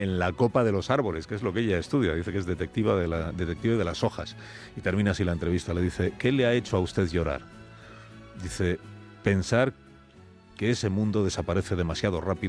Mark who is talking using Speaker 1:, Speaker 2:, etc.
Speaker 1: en la copa de los árboles, que es lo que ella estudia. Dice que es detective de las hojas. Y termina así la entrevista. Le dice, ¿qué le ha hecho a usted llorar? Dice, pensar que ese mundo desaparece demasiado rápido